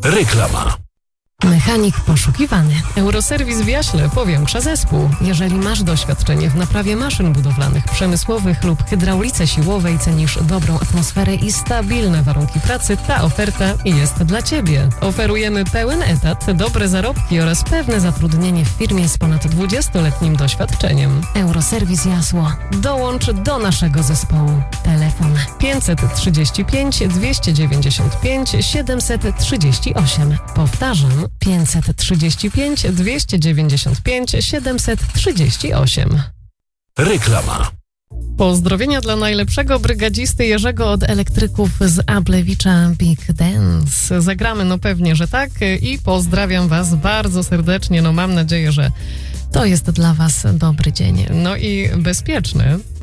Reklama. Mechanik poszukiwany. Euroserwis w Jaśle powiększa zespół. Jeżeli masz doświadczenie w naprawie maszyn budowlanych, przemysłowych lub hydraulice siłowej, cenisz dobrą atmosferę i stabilne warunki pracy, ta oferta jest dla Ciebie. Oferujemy pełen etat, dobre zarobki oraz pewne zatrudnienie w firmie z ponad 20-letnim doświadczeniem. Euroserwis Jasło. Dołącz do naszego zespołu. Telefon 535 295 738. Powtarzam, 535 295 738. Reklama. Pozdrowienia dla najlepszego brygadzisty Jerzego od elektryków z Ablewicza Big Dance. Zagramy, pewnie, że tak, i pozdrawiam Was bardzo serdecznie. Mam nadzieję, że to jest dla Was dobry dzień. I bezpieczny.